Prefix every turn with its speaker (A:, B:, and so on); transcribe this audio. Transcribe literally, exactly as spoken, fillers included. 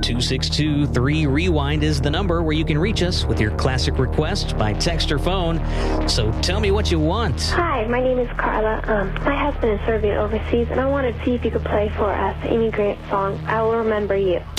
A: two six two, three, rewind is the number where you can reach us with your classic request by text or phone. So tell me what you want.
B: Hi, my name is Carla. Um, my husband is serving overseas, and I wanted to see if you could play for us the Amy Grant song, I Will Remember You.